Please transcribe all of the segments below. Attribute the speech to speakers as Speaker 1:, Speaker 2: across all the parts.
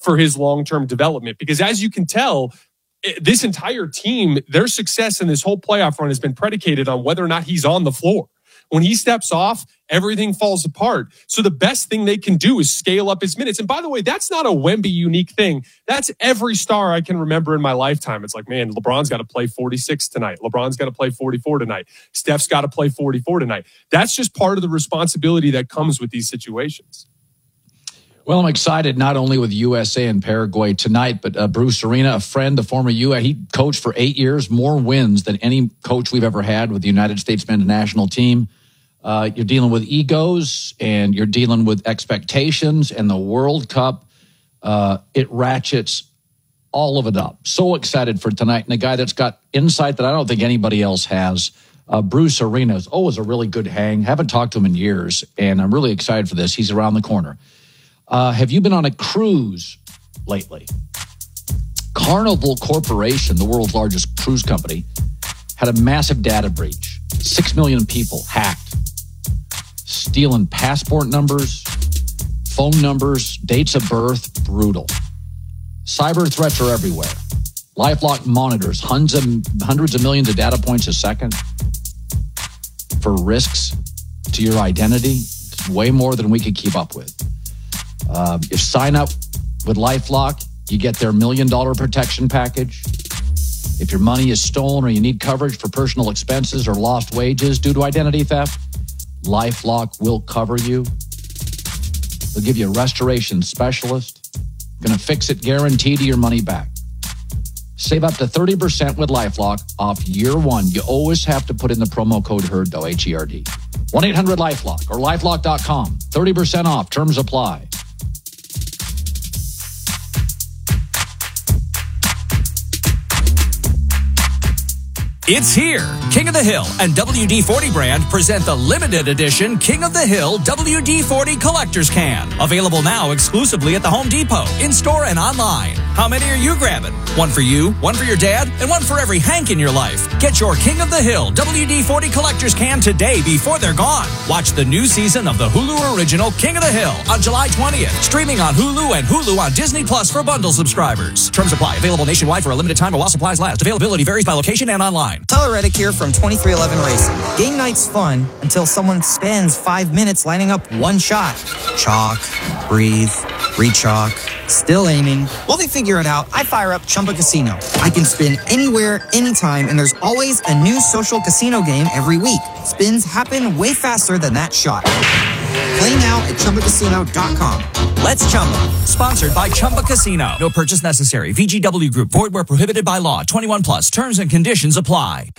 Speaker 1: for his long-term development. Because as you can tell, this entire team, their success in this whole playoff run has been predicated on whether or not he's on the floor. When he steps off, everything falls apart. So the best thing they can do is scale up his minutes. And by the way, that's not a Wemby unique thing. That's every star I can remember in my lifetime. It's like, man, LeBron's got to play 46 tonight. LeBron's got to play 44 tonight. Steph's got to play 44 tonight. That's just part of the responsibility that comes with these situations.
Speaker 2: Well, I'm excited not only with USA and Paraguay tonight, but Bruce Arena, a friend, the former U.S. He coached for 8 years, more wins than any coach we've ever had with the United States men's national team. You're dealing with egos and you're dealing with expectations, and the World Cup, it ratchets all of it up. So excited for tonight. And a guy that's got insight that I don't think anybody else has. Bruce Arena is always a really good hang. Haven't talked to him in years, and I'm really excited for this. He's around the corner. Have you been on a cruise lately? Carnival Corporation, the world's largest cruise company, had a massive data breach. 6 million people hacked. Stealing passport numbers, phone numbers, dates of birth, brutal. Cyber threats are everywhere. LifeLock monitors hundreds of millions of data points a second for risks to your identity. It's way more than we could keep up with. If sign up with LifeLock, you get their $1 million protection package. If your money is stolen or you need coverage for personal expenses or lost wages due to identity theft, LifeLock will cover you. They'll give you a restoration specialist. Going to fix it, guaranteed your money back. Save up to 30% with LifeLock off year one. You always have to put in the promo code HERD, though, H-E-R-D. 1-800-LifeLock or LifeLock.com. 30% off. Terms apply.
Speaker 3: It's here. King of the Hill and WD-40 brand present the limited edition King of the Hill WD-40 Collector's Can. Available now exclusively at the Home Depot, in-store and online. How many are you grabbing? One for you, one for your dad, and one for every Hank in your life. Get your King of the Hill WD-40 Collector's Can today before they're gone. Watch the new season of the Hulu original King of the Hill on July 20th. Streaming on Hulu and Hulu on Disney Plus for bundle subscribers. Terms apply. Available nationwide for a limited time while supplies last. Availability varies by location and online.
Speaker 4: Tyler Reddick here from 2311 Racing. Game night's fun until someone spends 5 minutes lining up one shot. Chalk, breathe, re-chalk, still aiming. While they figure it out, I fire up Chumba Casino. I can spin anywhere, anytime, and there's always a new social casino game every week. Spins happen way faster than that shot. Play now at ChumbaCasino.com.
Speaker 3: Let's Chumba. Sponsored by Chumba Casino. No purchase necessary. VGW Group. Void where prohibited by law. 21 plus. Terms and conditions apply.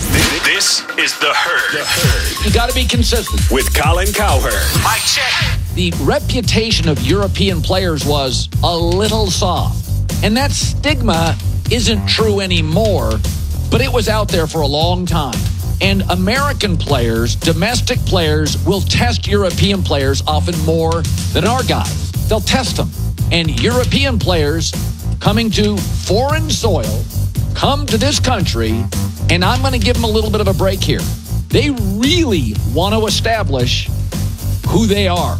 Speaker 5: This is The Herd.
Speaker 2: You got to be consistent.
Speaker 5: With Colin Cowherd.
Speaker 3: Mic check.
Speaker 2: The reputation of European players was a little soft. And that stigma isn't true anymore, but it was out there for a long time. And American players, domestic players, will test European players often more than our guys. They'll test them. And European players coming to foreign soil, come to this country, and I'm going to give them a little bit of a break here. They really want to establish who they are.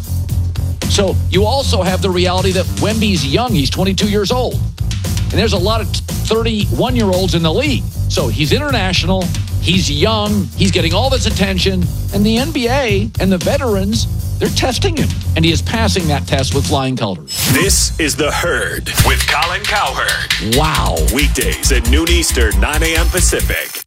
Speaker 2: So you also have the reality that Wemby's young. He's 22 years old. And there's a lot of 31-year-olds in the league. So he's international. He's young. He's getting all this attention. And the NBA and the veterans, they're testing him. And he is passing that test with flying colors.
Speaker 5: This is The Herd with Colin Cowherd.
Speaker 2: Wow.
Speaker 5: Weekdays at noon Eastern, 9 a.m. Pacific.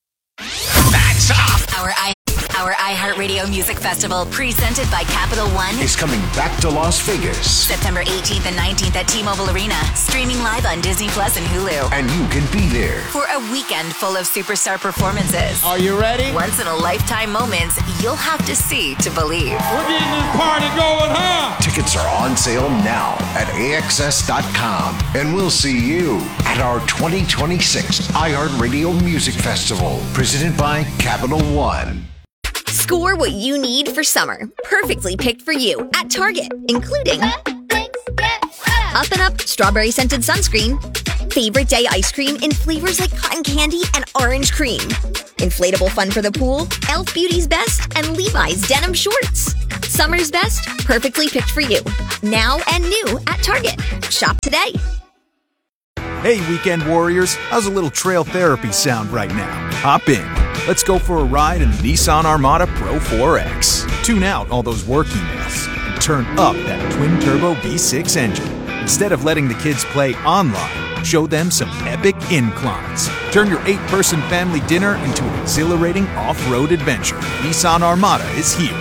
Speaker 3: That's up.
Speaker 6: Our iHeartRadio Music Festival, presented by Capital One,
Speaker 7: is coming back to Las Vegas.
Speaker 6: September 18th and 19th at T-Mobile Arena, streaming live on Disney Plus and Hulu.
Speaker 7: And you can be there
Speaker 6: For a weekend full of superstar performances.
Speaker 8: Are you ready?
Speaker 6: Once-in-a-lifetime moments you'll have to see to believe.
Speaker 8: We're getting this party going, huh?
Speaker 7: Tickets are on sale now at AXS.com. And we'll see you at our 2026 iHeartRadio Music Festival, presented by Capital One.
Speaker 9: Score what you need for summer. Perfectly picked for you at Target, including Up and Up Strawberry Scented Sunscreen, Favorite Day Ice Cream in flavors like cotton candy and orange cream, Inflatable Fun for the Pool, Elf Beauty's Best, and Levi's Denim Shorts. Summer's best, perfectly picked for you. Now and new at Target. Shop today.
Speaker 10: Hey, weekend warriors, how's a little trail therapy sound right now? Hop in. Let's go for a ride in the Nissan Armada Pro 4X. Tune out all those work emails and turn up that twin-turbo V6 engine. Instead of letting the kids play online, show them some epic inclines. Turn your 8-person family dinner into an exhilarating off-road adventure. Nissan Armada is here.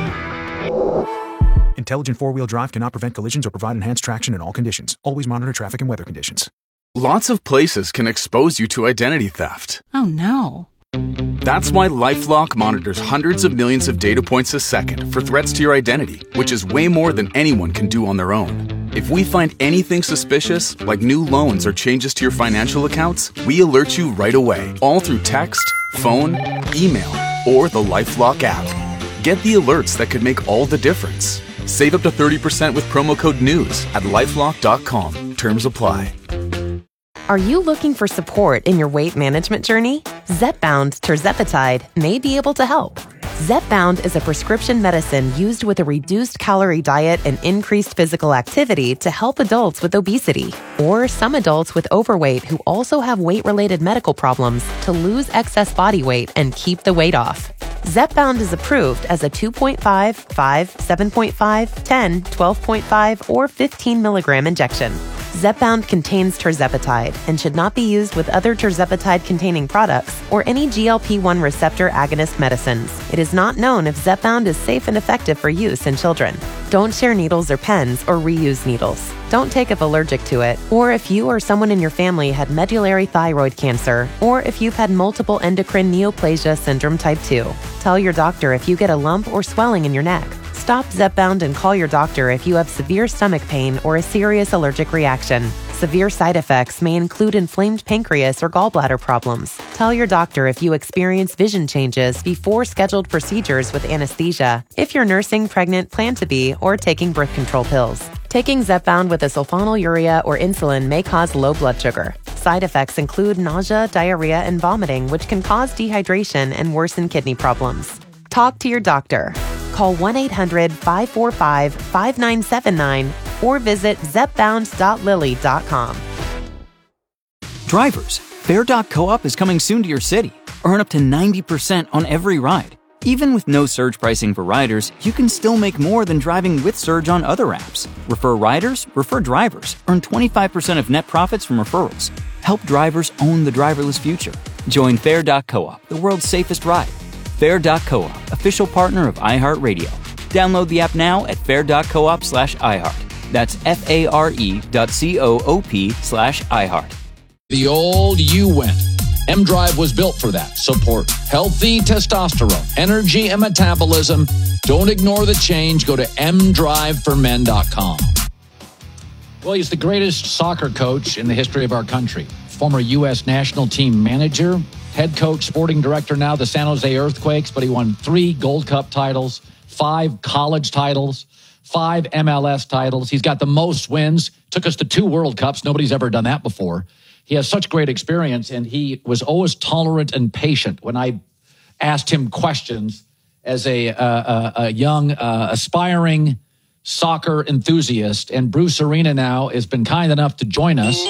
Speaker 10: Intelligent four-wheel drive cannot prevent collisions or provide enhanced traction in all conditions. Always monitor traffic and weather conditions.
Speaker 11: Lots of places can expose you to identity theft.
Speaker 12: Oh no.
Speaker 11: That's why LifeLock monitors hundreds of millions of data points a second for threats to your identity, which is way more than anyone can do on their own. If we find anything suspicious, like new loans or changes to your financial accounts, we alert you right away, all through text, phone, email, or the LifeLock app. Get the alerts that could make all the difference. Save up to 30% with promo code NEWS at LifeLock.com. Terms apply.
Speaker 13: Are you looking for support in your weight management journey? Zepbound tirzepatide may be able to help. Zepbound is a prescription medicine used with a reduced calorie diet and increased physical activity to help adults with obesity or some adults with overweight who also have weight-related medical problems to lose excess body weight and keep the weight off. Zepbound is approved as a 2.5, 5, 7.5, 10, 12.5, or 15 milligram injection. Zepbound contains tirzepatide and should not be used with other tirzepatide-containing products or any GLP-1 receptor agonist medicines. It is not known if Zepbound is safe and effective for use in children. Don't share needles or pens or reuse needles. Don't take if allergic to it, or if you or someone in your family had medullary thyroid cancer, or if you've had multiple endocrine neoplasia syndrome type 2. Tell your doctor if you get a lump or swelling in your neck. Stop Zepbound and call your doctor if you have severe stomach pain or a serious allergic reaction. Severe side effects may include inflamed pancreas or gallbladder problems. Tell your doctor if you experience vision changes before scheduled procedures with anesthesia, if you're nursing, pregnant, plan to be, or taking birth control pills. Taking Zepbound with a sulfonylurea or insulin may cause low blood sugar. Side effects include nausea, diarrhea, and vomiting, which can cause dehydration and worsen kidney problems. Talk to your doctor. Call 1-800-545-5979 or visit zepbound.lilly.com.
Speaker 14: Drivers, Fair.coop is coming soon to your city. Earn up to 90% on every ride. Even with no surge pricing for riders, you can still make more than driving with Surge on other apps. Refer riders, refer drivers. Earn 25% of net profits from referrals. Help drivers own the driverless future. Join Fair.coop, the world's safest ride. Fair.coop, official partner of iHeartRadio. Download the app now at fair.coop/iHeart. That's FARE.coop/iHeart.
Speaker 2: The old you went. M-Drive was built for that. Support healthy testosterone, energy, and metabolism. Don't ignore the change. Go to mdriveformen.com. Well, he's the greatest soccer coach in the history of our country. Former U.S. national team manager, head coach, sporting director now, the San Jose Earthquakes, but he won 3 Gold Cup titles, 5 college titles, 5 MLS titles. He's got the most wins. Took us to 2 World Cups. Nobody's ever done that before. He has such great experience, and he was always tolerant and patient when I asked him questions as a young, aspiring soccer enthusiast. And Bruce Arena now has been kind enough to join us.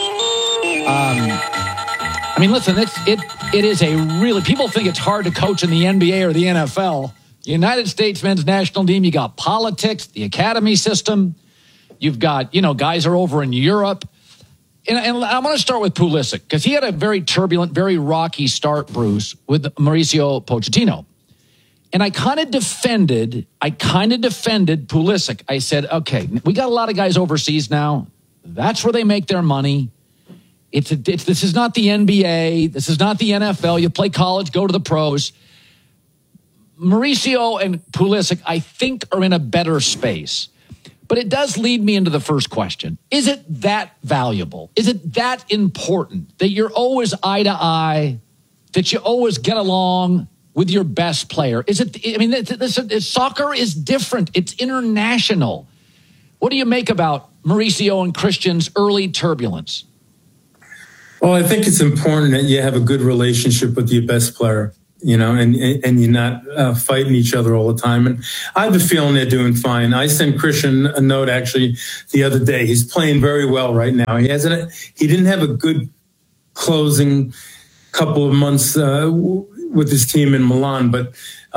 Speaker 2: I mean, listen, it is a really, people think it's hard to coach in the NBA or the NFL. The United States men's national team, you got politics, the academy system. You've got, guys are over in Europe. And I want to start with Pulisic, because he had a very turbulent, very rocky start, Bruce, with Mauricio Pochettino. And I kind of defended Pulisic. I said, okay, we got a lot of guys overseas now. That's where they make their money. This is not the NBA. This is not the NFL. You play college, go to the pros. Mauricio and Pulisic, I think, are in a better space. But it does lead me into the first question. Is it that valuable? Is it that important that you're always eye to eye, that you always get along with your best player? Soccer is different. It's international. What do you make about Mauricio and Christian's early turbulence?
Speaker 15: Well, I think it's important that you have a good relationship with your best player.
Speaker 12: and you're not fighting each other all the time. And I have a feeling they're doing fine. I sent Christian a note actually the other day. He's playing very well right now. He didn't have a good closing couple of months with his team in Milan, but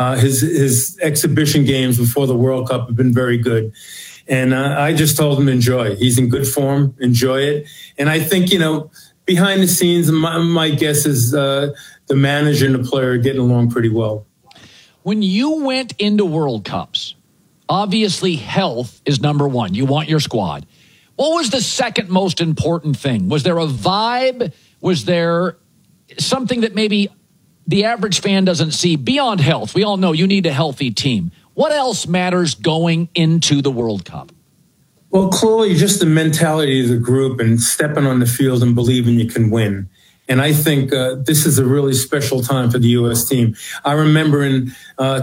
Speaker 12: his exhibition games before the World Cup have been very good. And I just told him enjoy. He's in good form. Enjoy it. And I think, behind the scenes, my guess is the manager and the player are getting along pretty well.
Speaker 2: When you went into World Cups, obviously health is number one. You want your squad. What was the second most important thing? Was there a vibe? Was there something that maybe the average fan doesn't see beyond health? We all know you need a healthy team. What else matters going into the World Cup?
Speaker 12: Well, clearly just the mentality of the group and stepping on the field and believing you can win. And I think this is a really special time for the U.S. team. I remember in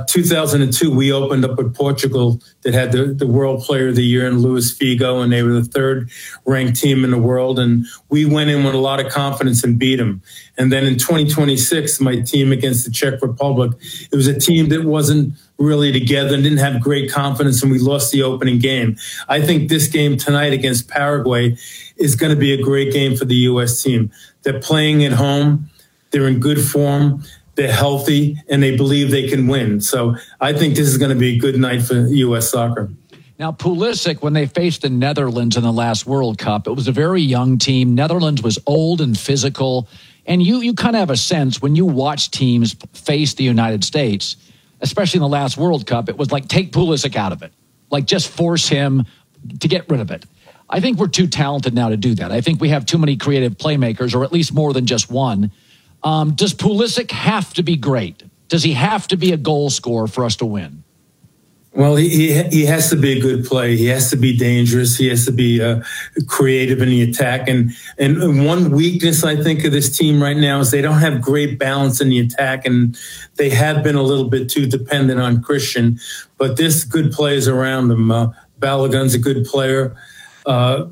Speaker 12: 2002, we opened up with Portugal that had the World Player of the Year in Luis Figo, and they were the third-ranked team in the world. And we went in with a lot of confidence and beat them. And then in 2026, my team against the Czech Republic, it was a team that wasn't really together and didn't have great confidence, and we lost the opening game. I think this game tonight against Paraguay is going to be a great game for the U.S. team. They're playing at home. They're in good form. They're healthy, and they believe they can win. So I think this is going to be a good night for U.S. soccer.
Speaker 2: Now, Pulisic, when they faced the Netherlands in the last World Cup, it was a very young team. Netherlands was old and physical. And you kind of have a sense when you watch teams face the United States, especially in the last World Cup, it was like take Pulisic out of it. Like just force him to get rid of it. I think we're too talented now to do that. I think we have too many creative playmakers, or at least more than just one. Does Pulisic have to be great? Does he have to be a goal scorer for us to win?
Speaker 12: Well, he has to be a good player. He has to be dangerous. He has to be creative in the attack. And one weakness, I think, of this team right now is they don't have great balance in the attack, and they have been a little bit too dependent on Christian. But there's good players around them. Balogun's a good player. The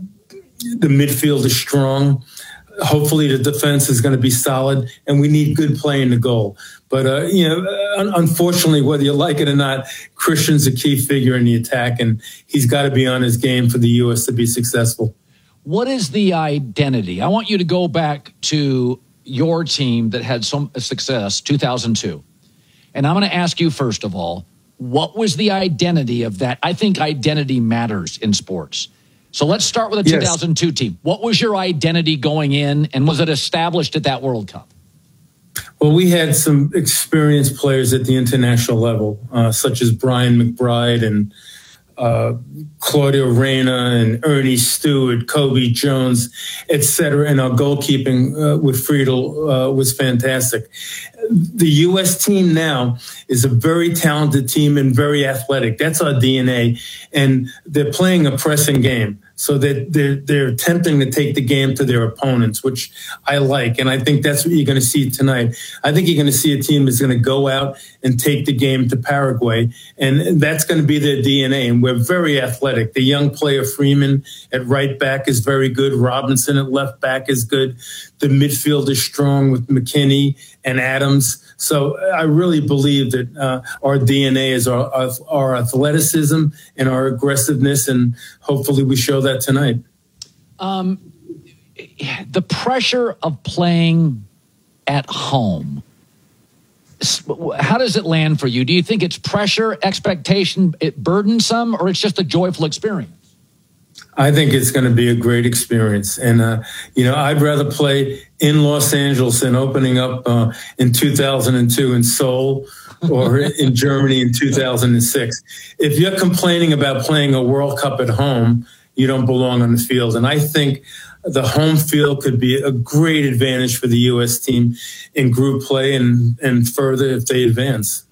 Speaker 12: midfield is strong. Hopefully the defense is going to be solid, and we need good play in the goal. But, unfortunately, whether you like it or not, Christian's a key figure in the attack, and he's got to be on his game for the U.S. to be successful.
Speaker 2: What is the identity? I want you to go back to your team that had some success, 2002. And I'm going to ask you, first of all, what was the identity of that? I think identity matters in sports. So let's start with the 2002 team. What was your identity going in, and was it established at that World Cup?
Speaker 12: Well, we had some experienced players at the international level, such as Brian McBride and Claudio Reyna and Ernie Stewart, Kobe Jones, etc. And our goalkeeping with Friedel was fantastic. The U.S. team now is a very talented team and very athletic. That's our DNA. And they're playing a pressing game. So that they're attempting to take the game to their opponents, which I like. And I think that's what you're going to see tonight. I think you're going to see a team that's going to go out and take the game to Paraguay. And that's going to be their DNA. And we're very athletic. The young player Freeman at right back is very good. Robinson at left back is good. The midfield is strong with McKinney and Adams. So I really believe that our DNA is our athleticism and our aggressiveness, and hopefully we show that tonight.
Speaker 2: The pressure of playing at home, how does it land for you? Do you think it's pressure, expectation, it burdensome, or it's just a joyful experience?
Speaker 12: I think it's going to be a great experience. And, I'd rather play in Los Angeles than opening up in 2002 in Seoul or in Germany in 2006. If you're complaining about playing a World Cup at home, you don't belong on the field. And I think the home field could be a great advantage for the U.S. team in group play and further if they advance.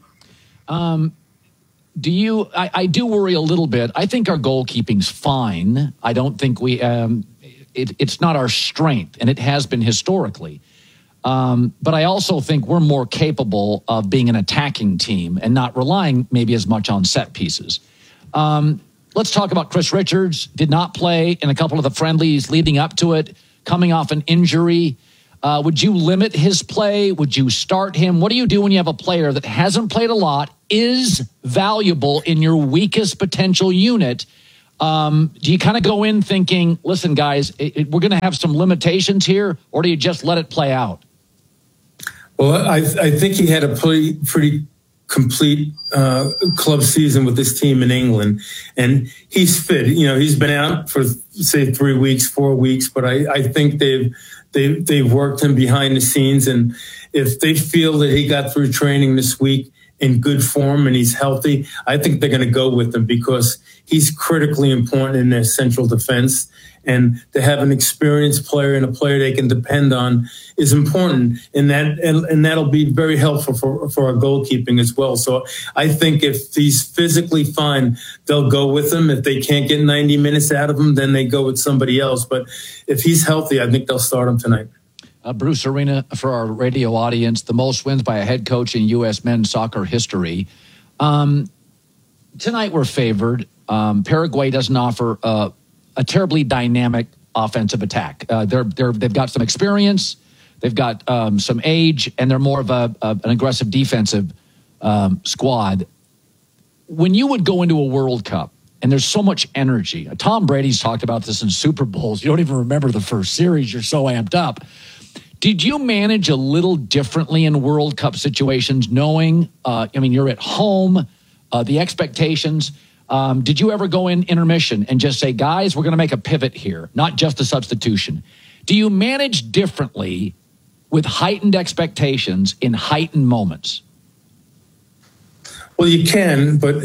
Speaker 2: I do worry a little bit. I think our goalkeeping's fine. I don't think it's not our strength, and it has been historically. But I also think we're more capable of being an attacking team and not relying maybe as much on set pieces. Let's talk about Chris Richards. Did not play in a couple of the friendlies leading up to it, coming off an injury. Would you limit his play? Would you start him? What do you do when you have a player that hasn't played a lot, is valuable in your weakest potential unit? Do you kind of go in thinking, listen, guys, we're going to have some limitations here, or do you just let it play out?
Speaker 12: Well, I think he had a pretty complete club season with this team in England, and he's fit. He's been out for, say, 3 weeks, 4 weeks, but I think they've worked him behind the scenes, and if they feel that he got through training this week in good form and he's healthy, I think they're going to go with him because he's critically important in their central defense. And to have an experienced player and a player they can depend on is important, and that'll be very helpful for our goalkeeping as well. So I think if he's physically fine, they'll go with him. If they can't get 90 minutes out of him, then they go with somebody else. But if he's healthy, I think they'll start him tonight.
Speaker 2: Bruce Arena, for our radio audience, the most wins by a head coach in U.S. men's soccer history. Tonight we're favored. Paraguay doesn't offer a terribly dynamic offensive attack. They've got some experience, they've got some age, and they're more of an aggressive defensive squad. When you would go into a World Cup, and there's so much energy, Tom Brady's talked about this in Super Bowls. You don't even remember the first series. You're so amped up. Did you manage a little differently in World Cup situations, knowing, you're at home, the expectations? Did you ever go in intermission and just say, guys, we're going to make a pivot here, not just a substitution? Do you manage differently with heightened expectations in heightened moments?
Speaker 12: Well, you can, but,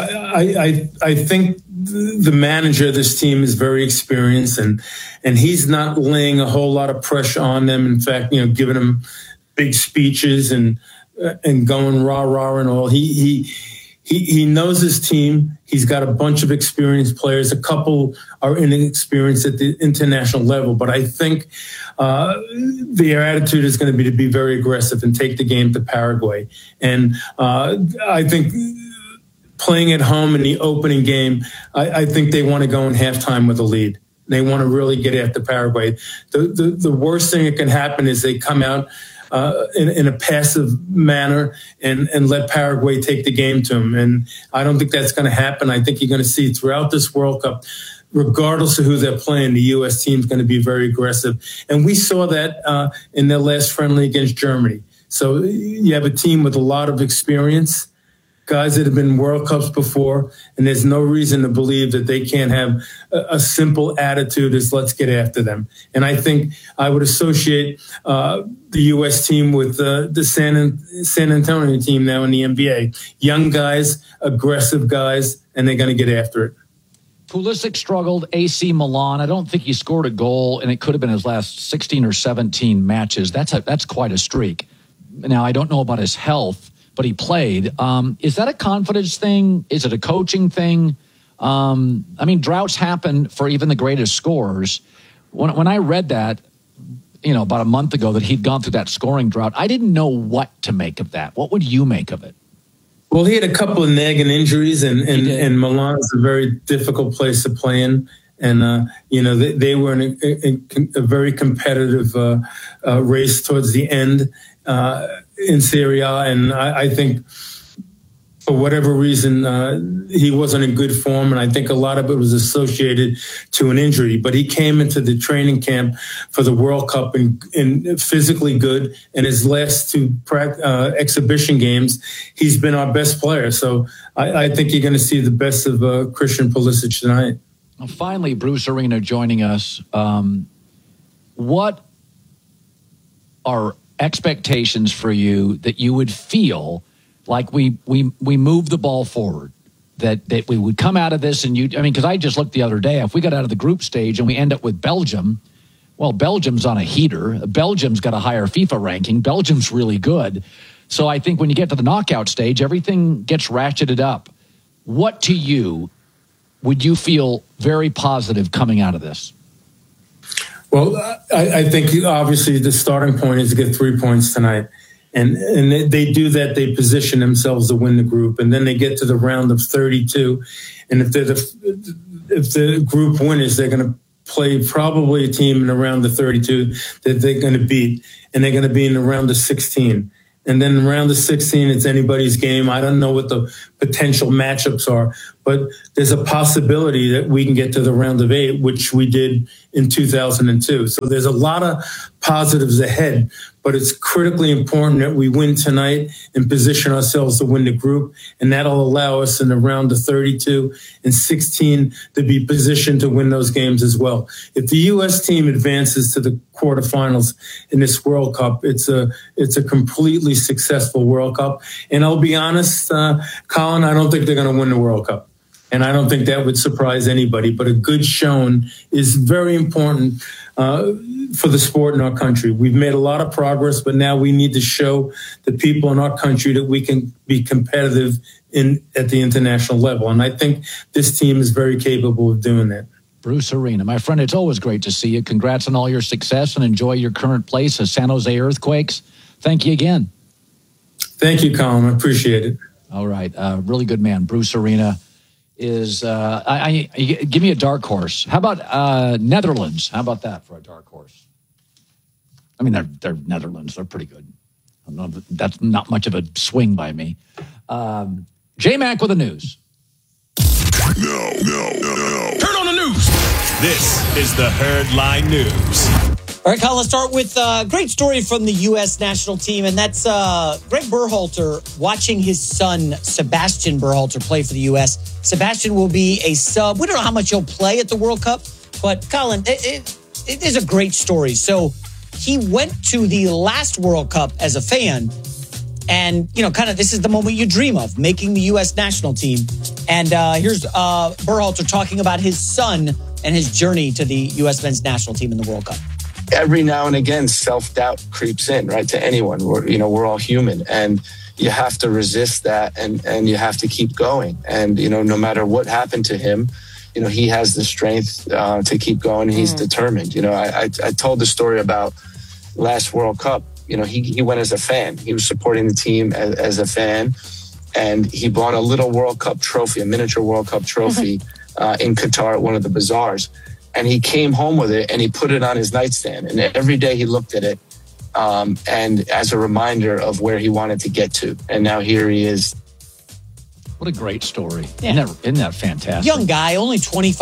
Speaker 12: I think the manager of this team is very experienced, and he's not laying a whole lot of pressure on them. In fact, giving them big speeches and going rah-rah and all. He knows his team. He's got a bunch of experienced players. A couple are inexperienced at the international level. But I think their attitude is going to be very aggressive and take the game to Paraguay. And I think playing at home in the opening game, I think they want to go in halftime with a lead. They want to really get after Paraguay. The worst thing that can happen is they come out in a passive manner and let Paraguay take the game to them. And I don't think that's going to happen. I think you're going to see throughout this World Cup, regardless of who they're playing, the U.S. team is going to be very aggressive. And we saw that in their last friendly against Germany. So you have a team with a lot of experience, guys that have been World Cups before, and there's no reason to believe that they can't have a simple attitude as let's get after them. And I think I would associate the U.S. team with the San Antonio team now in the NBA. Young guys, aggressive guys, and they're going to get after it.
Speaker 2: Pulisic struggled, AC Milan. I don't think he scored a goal, and it could have been his last 16 or 17 matches. That's quite a streak. Now, I don't know about his health, but he played. Is that a confidence thing? Is it a coaching thing? Droughts happen for even the greatest scorers. When I read that, about a month ago, that he'd gone through that scoring drought, I didn't know what to make of that. What would you make of it?
Speaker 12: Well, he had a couple of nagging injuries, and Milan is a very difficult place to play in. And, they were in a very competitive race towards the end in Serie A. And I think for whatever reason, he wasn't in good form. And I think a lot of it was associated to an injury. But he came into the training camp for the World Cup and physically good. And his last two exhibition games, he's been our best player. So I think you're going to see the best of Christian Pulisic tonight.
Speaker 2: Well, finally, Bruce Arena joining us. What are expectations for you that you would feel like we move the ball forward, that we would come out of this? And because I just looked the other day, if we got out of the group stage and we end up with Belgium, well, Belgium's on a heater. Belgium's got a higher FIFA ranking. Belgium's really good. So I think when you get to the knockout stage, everything gets ratcheted up. What to you would you feel very positive coming out of this?
Speaker 12: Well, I think obviously the starting point is to get 3 points tonight. And they do that. They position themselves to win the group. And then they get to the round of 32. And if the group winners, they're going to play probably a team in around the 32 that they're going to beat, and they're going to be in around the 16. And then around the 16, it's anybody's game. I don't know what the potential matchups are, but there's a possibility that we can get to the round of 8, which we did in 2002. So there's a lot of positives ahead, but it's critically important that we win tonight and position ourselves to win the group. And that'll allow us in the round of 32 and 16 to be positioned to win those games as well. If the U.S. team advances to the quarterfinals in this World Cup, it's a completely successful World Cup. And I'll be honest, Colin, I don't think they're going to win the World Cup. And I don't think that would surprise anybody. But a good showing is very important for the sport in our country. We've made a lot of progress, but now we need to show the people in our country that we can be competitive at the international level. And I think this team is very capable of doing that.
Speaker 2: Bruce Arena, my friend, it's always great to see you. Congrats on all your success and enjoy your current place as San Jose Earthquakes. Thank you again.
Speaker 12: Thank you, Colin. I appreciate it.
Speaker 2: All right. Really good man. Bruce Arena is, give me a dark horse. How about Netherlands? How about that for a dark horse? I mean, they're Netherlands. They're pretty good. That's not much of a swing by me. J-Mac with the news.
Speaker 5: No. Turn on the news. This is the Herdline News.
Speaker 15: All right, Colin, let's start with a great story from the U.S. national team, and that's Greg Berhalter watching his son, Sebastian Berhalter, play for the U.S. Sebastian will be a sub. We don't know how much he'll play at the World Cup, but Colin, it is a great story. So he went to the last World Cup as a fan, and, kind of this is the moment you dream of, making the U.S. national team. And here's Berhalter talking about his son and his journey to the U.S. men's national team in the World Cup.
Speaker 16: Every now and again, self-doubt creeps in, right, to anyone. We're all human, and you have to resist that, and you have to keep going. And, no matter what happened to him, he has the strength to keep going. And he's determined. I told the story about last World Cup. He went as a fan. He was supporting the team as a fan, and he bought a little World Cup trophy, a miniature World Cup trophy in Qatar at one of the bazaars. And he came home with it and he put it on his nightstand. And every day he looked at it and as a reminder of where he wanted to get to. And now here he is.
Speaker 2: What a great story. Yeah. Isn't that fantastic?
Speaker 15: Young guy, only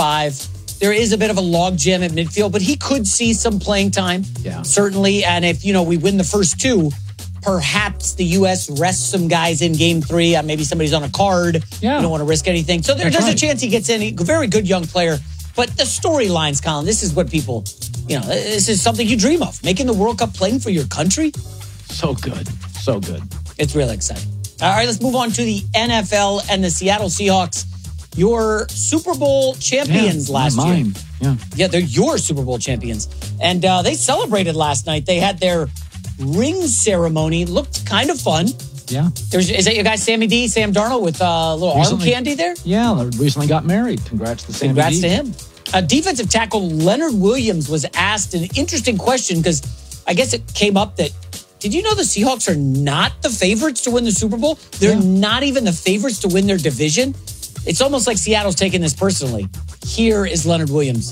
Speaker 15: 25. There is a bit of a logjam at midfield, but he could see some playing time.
Speaker 2: Yeah.
Speaker 15: Certainly. And if, we win the first 2, perhaps the U.S. rests some guys in game 3. Maybe somebody's on a card. Yeah. You don't want to risk anything. So there's a chance he gets in. A very good young player. But the storylines, Colin, this is what people, this is something you dream of. Making the World Cup, playing for your country.
Speaker 2: So good. So good.
Speaker 15: It's really exciting. All right, let's move on to the NFL and the Seattle Seahawks. Your Super Bowl champions last year. Yeah, they're your Super Bowl champions. And they celebrated last night. They had their ring ceremony. Looked kind of fun.
Speaker 2: Yeah.
Speaker 15: Is that your guy, Sam Darnold, with a little arm candy there?
Speaker 2: Yeah, recently got married. Congrats to Sammy D.
Speaker 15: Congrats to him. Defensive tackle Leonard Williams was asked an interesting question because I guess it came up that, did you know the Seahawks are not the favorites to win the Super Bowl? They're not even the favorites to win their division. It's almost like Seattle's taking this personally. Here is Leonard Williams.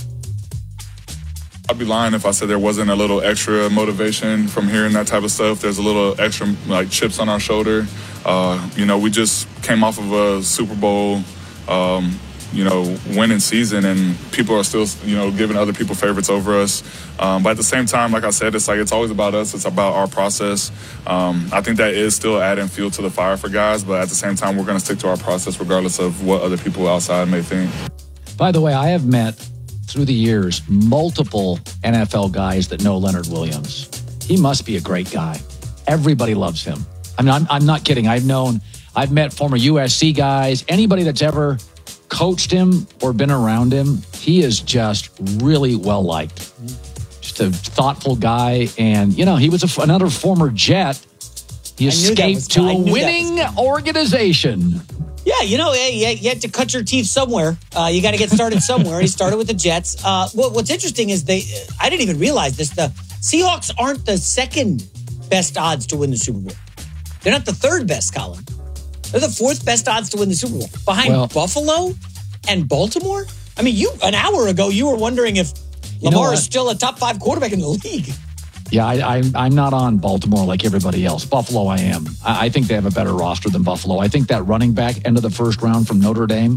Speaker 17: I'd be lying if I said there wasn't a little extra motivation from hearing that type of stuff. There's a little extra chips on our shoulder. We just came off of a Super Bowl, winning season, and people are still, giving other people favorites over us. But at the same time, like I said, it's always about us. It's about our process. I think that is still adding fuel to the fire for guys, but at the same time, we're going to stick to our process regardless of what other people outside may think.
Speaker 2: By the way, I have met through the years multiple NFL guys that know Leonard Williams. He must be a great guy. Everybody loves him. I mean, I'm not kidding. I've met former USC guys, anybody that's ever coached him or been around him. He is just really well liked. Just a thoughtful guy. And, he was another former Jet. He escaped to a winning organization.
Speaker 15: Yeah, you had to cut your teeth somewhere. You got to get started somewhere. He started with the Jets. What's interesting is I didn't even realize this. The Seahawks aren't the second best odds to win the Super Bowl. They're not the third best, Colin. They're the fourth best odds to win the Super Bowl. Behind Buffalo and Baltimore? I mean, an hour ago, you were wondering if Lamar is still a top 5 quarterback in the league.
Speaker 2: Yeah, I'm not on Baltimore like everybody else. Buffalo, I am. I think they have a better roster than Buffalo. I think that running back end of the first round from Notre Dame,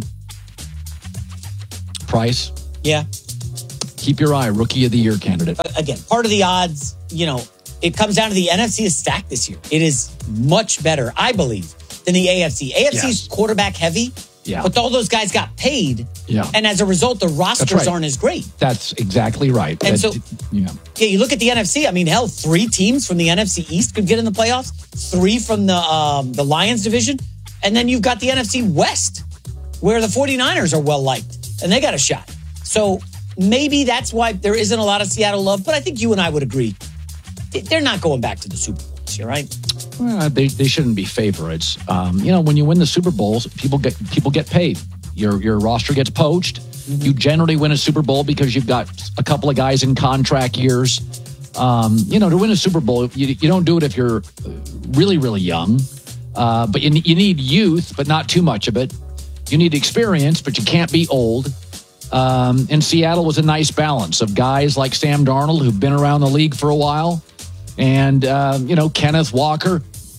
Speaker 2: Price.
Speaker 15: Yeah.
Speaker 2: Keep your eye, Rookie of the Year candidate.
Speaker 15: Again, part of the odds, it comes down to the NFC is stacked this year. It is much better, I believe, than the AFC. AFC's quarterback heavy. Yeah. But all those guys got paid. Yeah. And as a result, the rosters aren't as great.
Speaker 2: That's exactly right.
Speaker 15: And you look at the NFC. I mean, hell, 3 teams from the NFC East could get in the playoffs. 3 from the Lions division. And then you've got the NFC West, where the 49ers are well-liked. And they got a shot. So maybe that's why there isn't a lot of Seattle love. But I think you and I would agree. They're not going back to the Super Bowl this year, right?
Speaker 2: Well, they shouldn't be favorites. When you win the Super Bowls, people get paid. Your roster gets poached. Mm-hmm. You generally win a Super Bowl because you've got a couple of guys in contract years. To win a Super Bowl, you don't do it if you're really, really young. But you need youth, but not too much of it. You need experience, but you can't be old. And Seattle was a nice balance of guys like Sam Darnold, who've been around the league for a while. And, Kenneth Walker,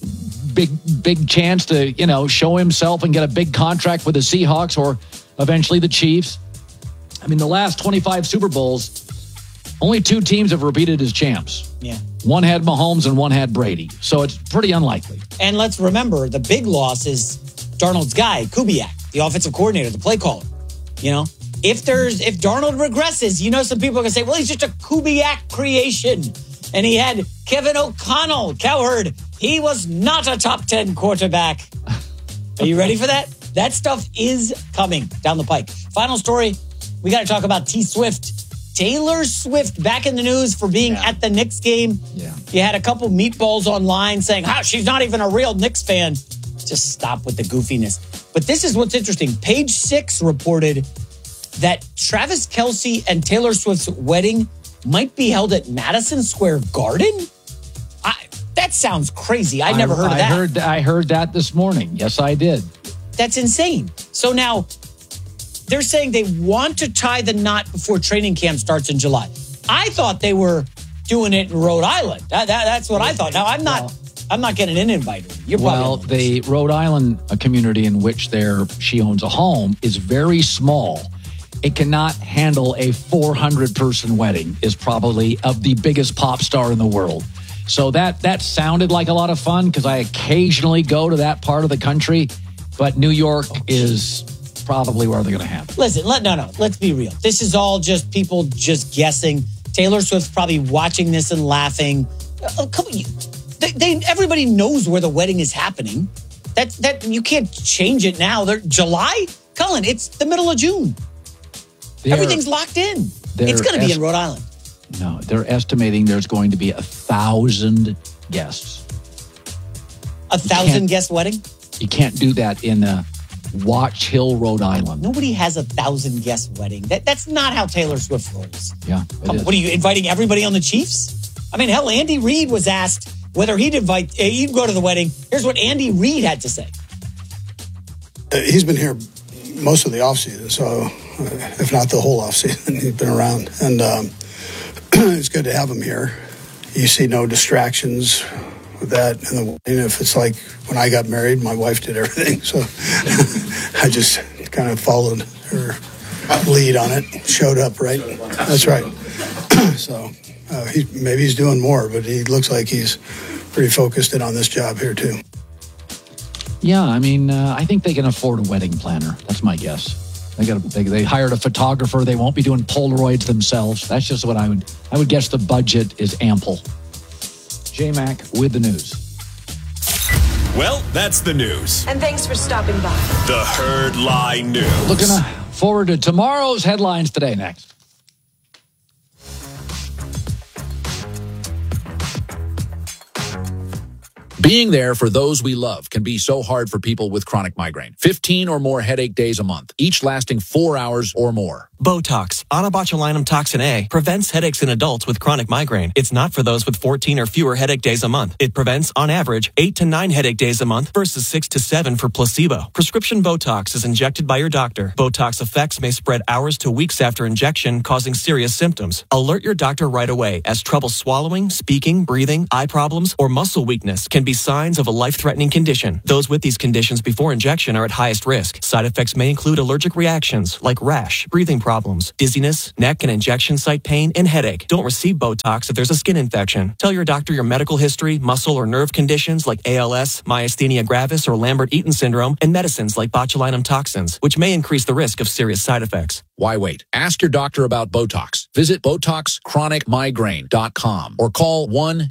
Speaker 2: big chance to, show himself and get a big contract with the Seahawks or eventually the Chiefs. I mean, the last 25 Super Bowls, only 2 teams have repeated as champs.
Speaker 15: Yeah.
Speaker 2: One had Mahomes and one had Brady. So it's pretty unlikely.
Speaker 15: And let's remember, the big loss is Darnold's guy, Kubiak, the offensive coordinator, the play caller. If Darnold regresses, some people are going to say, well, he's just a Kubiak creation. And he had Kevin O'Connell, Cowherd. He was not a top 10 quarterback. Are you ready for that? That stuff is coming down the pike. Final story, we got to talk about T Swift. Taylor Swift back in the news for being at the Knicks game. Yeah. You had a couple meatballs online saying, she's not even a real Knicks fan. Just stop with the goofiness. But this is what's interesting. Page 6 reported that Travis Kelce and Taylor Swift's wedding might be held at Madison Square Garden? That sounds crazy. I never heard of that.
Speaker 2: I heard that this morning. Yes, I did.
Speaker 15: That's insane. So now they're saying they want to tie the knot before training camp starts in July. I thought they were doing it in Rhode Island. That's what I thought. Now, I'm not getting an invite.
Speaker 2: The Rhode Island community in which she owns a home is very small. It cannot handle a 400-person wedding, is probably of the biggest pop star in the world. So that sounded like a lot of fun because I occasionally go to that part of the country, but New York is probably where they're going to have it.
Speaker 15: Listen, let's be real. This is all just people just guessing. Taylor Swift's probably watching this and laughing. Everybody knows where the wedding is happening. That you can't change it now. July? Cullen, it's the middle of June. Everything's locked in. It's going to be in Rhode Island.
Speaker 2: No, they're estimating there's going to be 1,000 guests.
Speaker 15: 1,000 guest wedding?
Speaker 2: You can't do that in Watch Hill, Rhode Island.
Speaker 15: Nobody has 1,000 guest wedding. That's not how Taylor Swift rolls.
Speaker 2: Yeah.
Speaker 15: What are you inviting everybody on the Chiefs? I mean, hell, Andy Reid was asked whether he'd go to the wedding. Here's what Andy Reid had to say.
Speaker 18: He's been here most of the offseason, so if not the whole offseason, he's been around. And it's good to have him here. You see no distractions with that. And if it's like when I got married, my wife did everything. So I just kind of followed her lead on it, showed up, right? That's right. So maybe he's doing more, but he looks like he's pretty focused in on this job here, too.
Speaker 2: Yeah, I mean, I think they can afford a wedding planner. That's my guess. They hired a photographer. They won't be doing Polaroids themselves. That's just what I would guess the budget is ample. J-Mac with the news.
Speaker 5: Well, that's the news.
Speaker 19: And thanks for stopping by.
Speaker 5: The Herd Lie News.
Speaker 2: Looking forward to tomorrow's headlines today next. Being there for those we love can be so hard for people with chronic migraine. 15 or more headache days a month, each lasting 4 hours or more.
Speaker 19: Botox, onabotulinum toxin A, prevents headaches in adults with chronic migraine. It's not for those with 14 or fewer headache days a month. It prevents, on average, 8 to 9 headache days a month versus 6 to 7 for placebo. Prescription Botox is injected by your doctor. Botox effects may spread hours to weeks after injection, causing serious symptoms. Alert your doctor right away, as trouble swallowing, speaking, breathing, eye problems, or muscle weakness can be signs of a life-threatening condition. Those with these conditions before injection are at highest risk. Side effects may include allergic reactions like rash, breathing problems, dizziness, neck and injection site pain, and headache. Don't receive Botox if there's a skin infection. Tell your doctor your medical history, muscle or nerve conditions like ALS, myasthenia gravis, or Lambert-Eaton syndrome, and medicines like botulinum toxins, which may increase the risk of serious side effects.
Speaker 2: Why wait? Ask your doctor about Botox. Visit BotoxChronicMigraine.com or call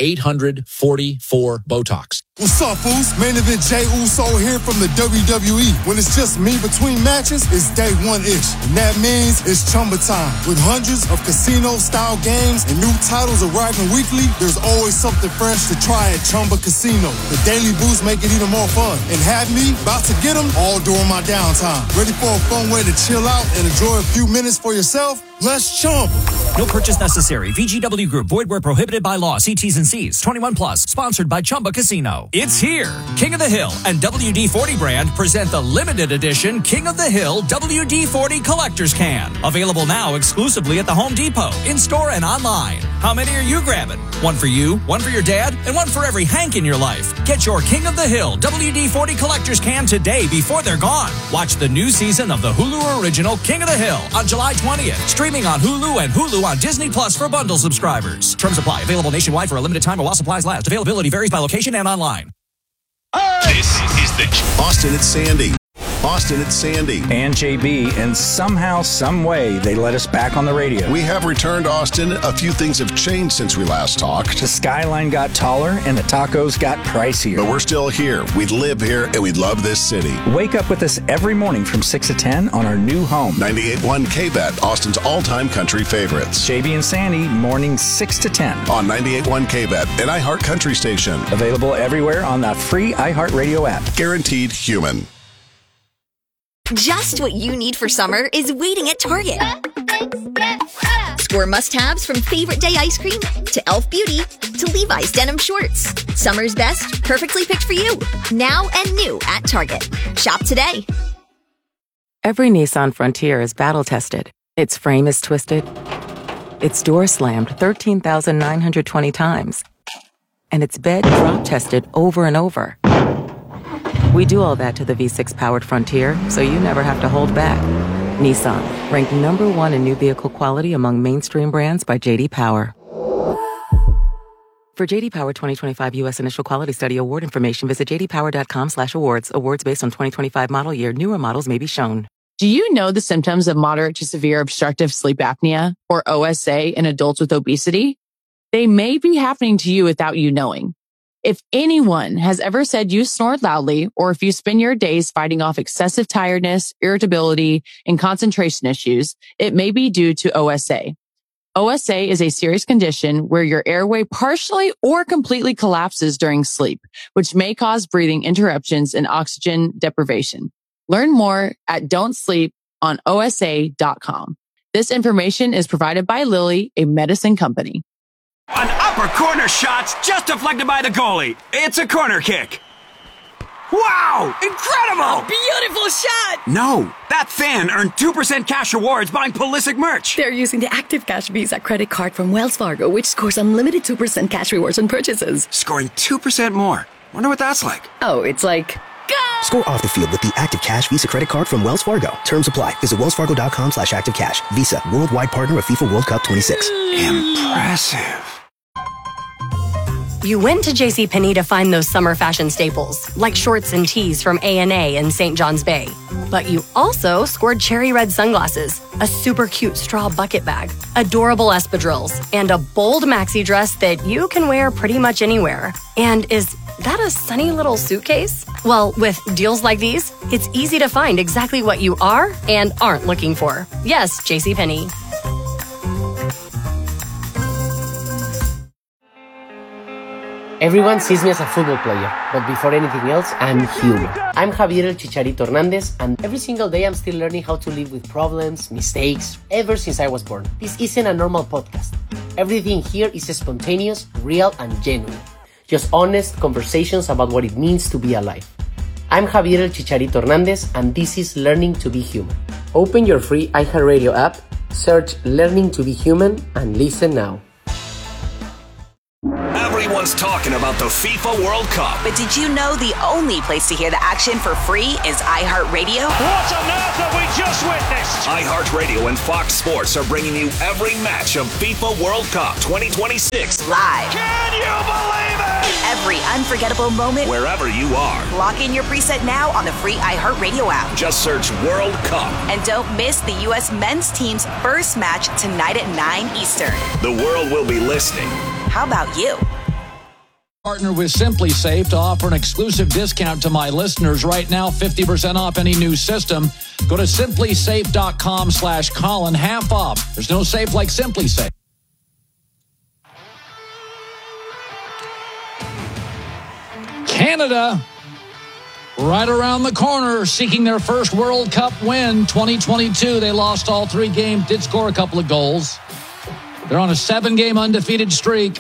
Speaker 2: 1-800-44-BOTOX.
Speaker 20: What's up, fools? Main event Jey Uso here from the WWE. When it's just me between matches, it's day one-ish. And that means it's Chumba time. With hundreds of casino-style games and new titles arriving weekly, there's always something fresh to try at Chumba Casino. The daily boosts make it even more fun. And have me about to get them all during my downtime. Ready for a fun way to chill out and enjoy a few minutes for yourself? Let's Chumba.
Speaker 3: No purchase necessary. VGW Group. Void where prohibited by law. See T's and C's. 21 plus. Sponsored by Chumba Casino. It's here. King of the Hill and WD-40 brand present the limited edition King of the Hill WD-40 Collector's Can. Available now exclusively at the Home Depot, in-store and online. How many are you grabbing? One for you, one for your dad, and one for every Hank in your life. Get your King of the Hill WD-40 Collector's Can today before they're gone. Watch the new season of the Hulu original King of the Hill on July 20th. Streaming on Hulu and Hulu on Disney Plus for bundle subscribers. Terms apply. Available nationwide for a limited time or while supplies last. Availability varies by location and online.
Speaker 5: This is the Austin at Sandy. Austin at Sandy.
Speaker 21: And JB, and somehow, some way, they let us back on the radio.
Speaker 5: We have returned, Austin. A few things have changed since we last talked.
Speaker 21: The skyline got taller and the tacos got pricier.
Speaker 5: But we're still here. We live here and we love this city.
Speaker 21: Wake up with us every morning from 6 to 10 on our new home.
Speaker 5: 98.1 KBET, Austin's all-time country favorites.
Speaker 21: JB and Sandy, mornings 6 to 10.
Speaker 5: On 98.1 KBET, an iHeart Country station.
Speaker 21: Available everywhere on the free iHeartRadio app.
Speaker 5: Guaranteed human.
Speaker 9: Just what you need for summer is waiting at Target. Score must-haves from favorite day ice cream to Elf Beauty to Levi's denim shorts. Summer's best, perfectly picked for you. Now and new at Target. Shop today.
Speaker 13: Every Nissan Frontier is battle-tested. Its frame is twisted. Its door slammed 13,920 times. And its bed drop-tested over and over. We do all that to the V6-powered Frontier, so you never have to hold back. Nissan, ranked number 1 in new vehicle quality among mainstream brands by J.D. Power. For J.D. Power 2025 U.S. Initial Quality Study award information, visit jdpower.com/awards. Awards based on 2025 model year. Newer models may be shown.
Speaker 22: Do you know the symptoms of moderate to severe obstructive sleep apnea, or OSA, in adults with obesity? They may be happening to you without you knowing. If anyone has ever said you snore loudly, or if you spend your days fighting off excessive tiredness, irritability, and concentration issues, it may be due to OSA. OSA is a serious condition where your airway partially or completely collapses during sleep, which may cause breathing interruptions and oxygen deprivation. Learn more at don'tsleeponosa.com. This information is provided by Lilly, a medicine company.
Speaker 23: An upper corner shot's just deflected by the goalie. It's a corner kick. Wow! Incredible!
Speaker 24: Beautiful shot!
Speaker 23: No, that fan earned 2% cash rewards buying Pulisic merch.
Speaker 24: They're using the Active Cash Visa credit card from Wells Fargo, which scores unlimited 2% cash rewards on purchases.
Speaker 23: Scoring 2% more. Wonder what that's like.
Speaker 24: Oh, it's like... Go!
Speaker 25: Score off the field with the Active Cash Visa credit card from Wells Fargo. Terms apply. Visit wellsfargo.com/activecash. Visa, worldwide partner of FIFA World Cup 26.
Speaker 23: Impressive.
Speaker 26: You went to JCPenney to find those summer fashion staples, like shorts and tees from A&A and St. John's Bay. But you also scored cherry red sunglasses, a super cute straw bucket bag, adorable espadrilles, and a bold maxi dress that you can wear pretty much anywhere. And is that a sunny little suitcase? Well, with deals like these, it's easy to find exactly what you are and aren't looking for. Yes, JCPenney.
Speaker 1: Everyone sees me as a football player, but before anything else, I'm human. I'm Javier El Chicharito Hernandez, and every single day I'm still learning how to live with problems, mistakes, ever since I was born. This isn't a normal podcast. Everything here is spontaneous, real, and genuine. Just honest conversations about what it means to be alive. I'm Javier El Chicharito Hernandez, and this is Learning to be Human. Open your free iHeartRadio app, search Learning to be Human, and listen now.
Speaker 5: Everyone's talking about the FIFA World Cup.
Speaker 4: But did you know the only place to hear the action for free is iHeartRadio?
Speaker 5: What on earth have we just witnessed? iHeartRadio and Fox Sports are bringing you every match of FIFA World Cup 2026
Speaker 4: live.
Speaker 5: Can you believe it?
Speaker 4: Every unforgettable moment.
Speaker 5: Wherever you are.
Speaker 4: Lock in your preset now on the free iHeartRadio app.
Speaker 5: Just search World Cup.
Speaker 4: And don't miss the U.S. men's team's first match tonight at 9 Eastern.
Speaker 5: The world will be listening.
Speaker 4: How about you?
Speaker 2: Partner with Simply Safe to offer an exclusive discount to my listeners right now, 50% off any new system. Go to simplysafe.com/Colin, half off. There's no safe like Simply Safe. Canada, right around the corner, seeking their first World Cup win, 2022. They lost all 3 games, did score a couple of goals. They're on a 7-game undefeated streak.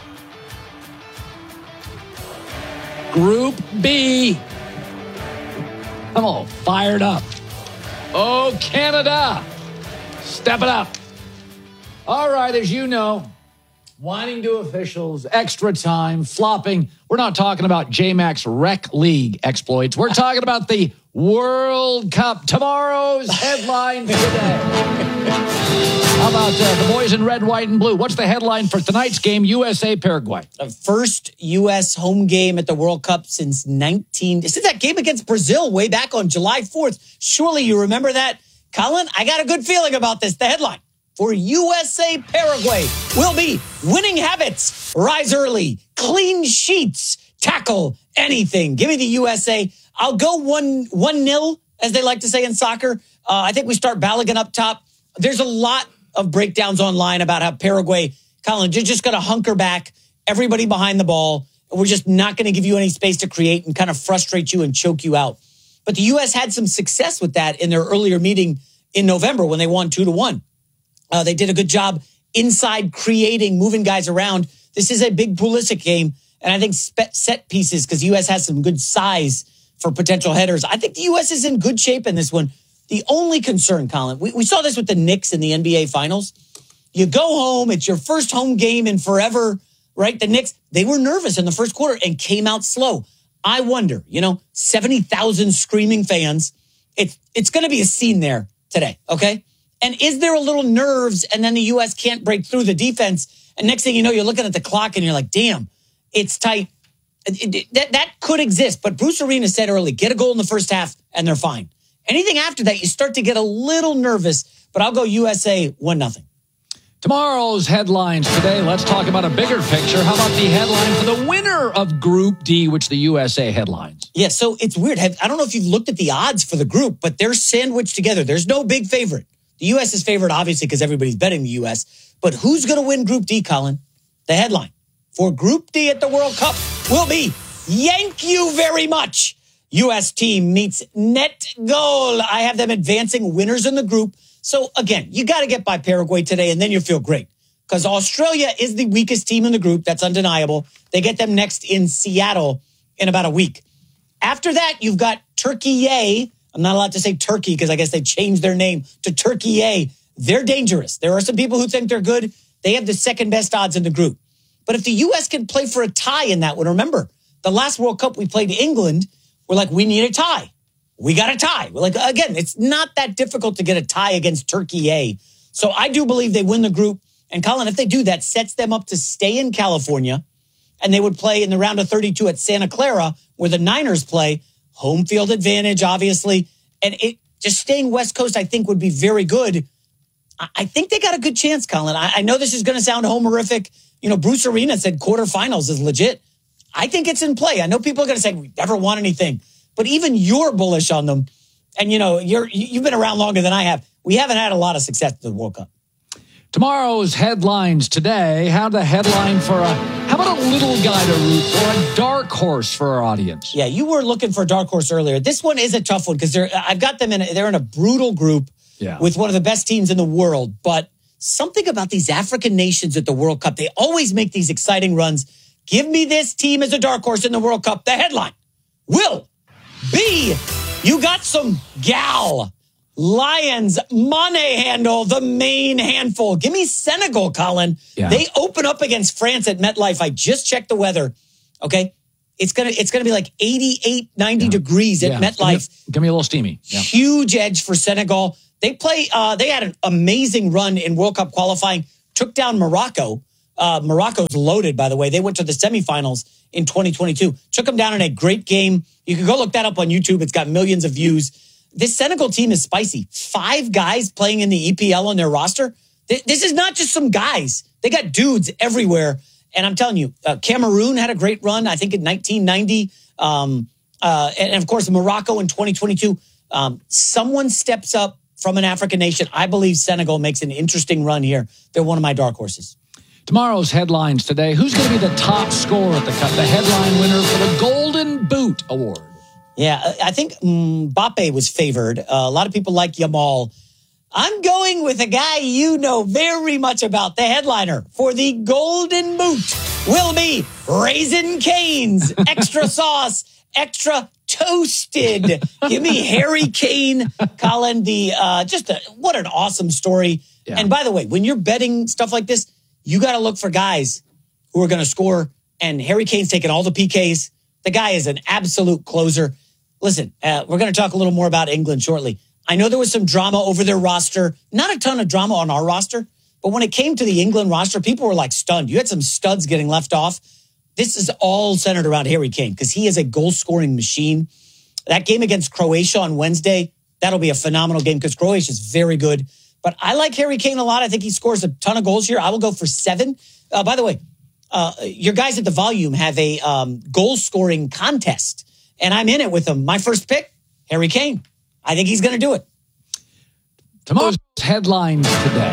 Speaker 2: Group B. I'm all fired up. Oh, Canada. Step it up. All right, as you know, whining to officials, extra time, flopping. We're not talking about J-Max Rec League exploits. We're talking about the World Cup. Tomorrow's headline today. How about the boys in red, white, and blue? What's the headline for tonight's game, USA-Paraguay?
Speaker 15: The first U.S. home game at the World Cup since that game against Brazil way back on July 4th. Surely you remember that. Colin, I got a good feeling about this. The headline for USA-Paraguay will be winning habits, rise early, clean sheets, tackle anything. Give me the USA. I'll go 1-0, as they like to say in soccer. I think we start Balogun up top. There's a lot of breakdowns online about how Paraguay, Colin, you're just going to hunker back, everybody behind the ball. We're just not going to give you any space to create and kind of frustrate you and choke you out. But the U.S. had some success with that in their earlier meeting in November when they won 2-1. They did a good job inside creating, moving guys around. This is a big Pulisic game, and I think set pieces, because the U.S. has some good size for potential headers. I think the U.S. is in good shape in this one. The only concern, Colin, we saw this with the Knicks in the NBA Finals. You go home, it's your first home game in forever, right? The Knicks, they were nervous in the first quarter and came out slow. I wonder, 70,000 screaming fans. It's going to be a scene there today, okay? And is there a little nerves and then the U.S. can't break through the defense? And next thing you know, you're looking at the clock and you're like, damn, it's tight. That could exist. But Bruce Arena said early, get a goal in the first half and they're fine. Anything after that, you start to get a little nervous, but I'll go USA 1-0.
Speaker 2: Tomorrow's headlines today, let's talk about a bigger picture. How about the headline for the winner of Group D, which the USA headlines?
Speaker 15: Yeah, so it's weird. I don't know if you've looked at the odds for the group, but they're sandwiched together. There's no big favorite. The U.S. is favored, obviously, because everybody's betting the U.S. But who's going to win Group D, Colin? The headline for Group D at the World Cup will be, "Yank you very much." U.S. team meets net goal. I have them advancing winners in the group. So, again, you got to get by Paraguay today, and then you'll feel great. Because Australia is the weakest team in the group. That's undeniable. They get them next in Seattle in about a week. After that, you've got Turkey. I'm not allowed to say Turkey because I guess they changed their name to Turkey. They're dangerous. There are some people who think they're good. They have the second best odds in the group. But if the U.S. can play for a tie in that one, remember, the last World Cup we played England, we're like, we need a tie. We got a tie. We're like, again, it's not that difficult to get a tie against Turkey. So I do believe they win the group. And Colin, if they do, that sets them up to stay in California. And they would play in the round of 32 at Santa Clara, where the Niners play. Home field advantage, obviously. And it just staying West Coast, I think, would be very good. I think they got a good chance, Colin. I know this is going to sound homerific. Bruce Arena said quarterfinals is legit. I think it's in play. I know people are going to say we never won anything, but even you're bullish on them. And, you've been around longer than I have. We haven't had a lot of success at the World Cup.
Speaker 2: Tomorrow's headlines today. How about a little guy to root for, a dark horse for our audience.
Speaker 15: Yeah, you were looking for a dark horse earlier. This one is a tough one because I've got them they're in a brutal group with one of the best teams in the world. But something about these African nations at the World Cup, they always make these exciting runs. Give me this team as a dark horse in the World Cup. The headline will be, you got some gal. Lions, Mane handle, the main handful. Give me Senegal, Colin. Yeah. They open up against France at MetLife. I just checked the weather. Okay. It's gonna be like 88, 90 degrees at MetLife.
Speaker 2: Give me a little steamy.
Speaker 15: Yeah. Huge edge for Senegal. They had an amazing run in World Cup qualifying, took down Morocco. Morocco's loaded, by the way. They went to the semifinals in 2022. Took them down in a great game. You can go look that up on YouTube. It's got millions of views. This Senegal team is spicy. 5 guys playing in the EPL on their roster. This is not just some guys. They got dudes everywhere. And I'm telling you, Cameroon had a great run, I think, in 1990. And of course, Morocco in 2022. Someone steps up from an African nation. I believe Senegal makes an interesting run here. They're one of my dark horses.
Speaker 2: Tomorrow's headlines today. Who's going to be the top scorer at the Cup? The headline winner for the Golden Boot Award.
Speaker 15: Yeah, I think Mbappe was favored. A lot of people like Yamal. I'm going with a guy you know very much about. The headliner for the Golden Boot will be Raisin Cane's extra sauce, extra toasted. Give me Harry Kane, Colin. What an awesome story. Yeah. And by the way, when you're betting stuff like this, you got to look for guys who are going to score. And Harry Kane's taking all the PKs. The guy is an absolute closer. Listen, we're going to talk a little more about England shortly. I know there was some drama over their roster. Not a ton of drama on our roster. But when it came to the England roster, people were like stunned. You had some studs getting left off. This is all centered around Harry Kane because he is a goal-scoring machine. That game against Croatia on Wednesday, that'll be a phenomenal game because Croatia is very good. But I like Harry Kane a lot. I think he scores a ton of goals here. I will go for 7. By the way, your guys at the Volume have a goal-scoring contest. And I'm in it with him. My first pick, Harry Kane. I think he's going to do it.
Speaker 2: Tomorrow's headlines today.